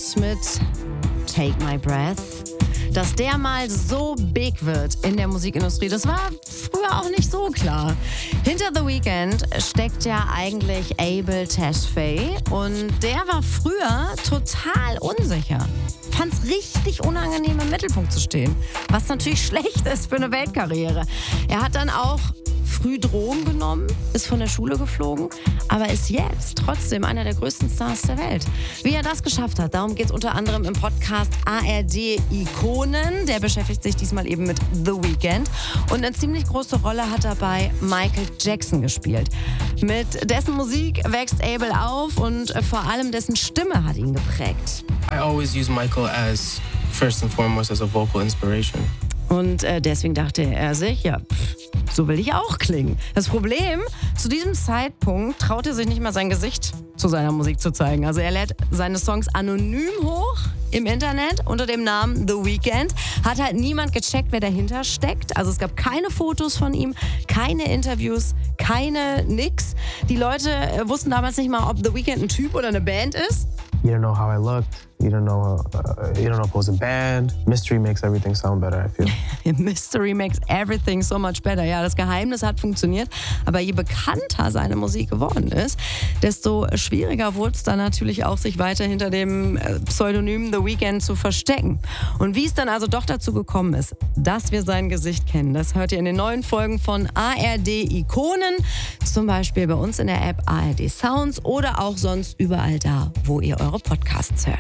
mit Take My Breath. Dass der mal so big wird in der Musikindustrie, das war früher auch nicht so klar. Hinter The Weeknd steckt ja eigentlich Abel Tesfaye und der war früher total unsicher. Fand's richtig unangenehm, im Mittelpunkt zu stehen, was natürlich schlecht ist für eine Weltkarriere. Er hat dann auch früh Drogen genommen, ist von der Schule geflogen, aber ist jetzt trotzdem einer der größten Stars der Welt. Wie er das geschafft hat, darum geht es unter anderem im Podcast ARD Ikonen. Der beschäftigt sich diesmal eben mit The Weeknd. Und eine ziemlich große Rolle hat er bei Michael Jackson gespielt. Mit dessen Musik wächst Abel auf und vor allem dessen Stimme hat ihn geprägt. I always use Michael as first and foremost as a vocal inspiration. Und deswegen dachte er sich, ja, so will ich auch klingen. Das Problem, zu diesem Zeitpunkt traut er sich nicht mal sein Gesicht zu seiner Musik zu zeigen. Also er lädt seine Songs anonym hoch im Internet unter dem Namen The Weeknd. Hat halt niemand gecheckt, wer dahinter steckt. Also es gab keine Fotos von ihm, keine Interviews, nix. Die Leute wussten damals nicht mal, ob The Weeknd ein Typ oder eine Band ist. You don't know how I looked. You don't know if it was a band. Mystery makes everything sound better, I feel. Mystery makes everything so much better. Ja, das Geheimnis hat funktioniert. Aber je bekannter seine Musik geworden ist, desto schwieriger wurde es dann natürlich auch, sich weiter hinter dem Pseudonym The Weeknd zu verstecken. Und wie es dann also doch dazu gekommen ist, dass wir sein Gesicht kennen, das hört ihr in den neuen Folgen von ARD Ikonen. Zum Beispiel bei uns in der App ARD Sounds oder auch sonst überall da, wo ihr eure Podcasts hört.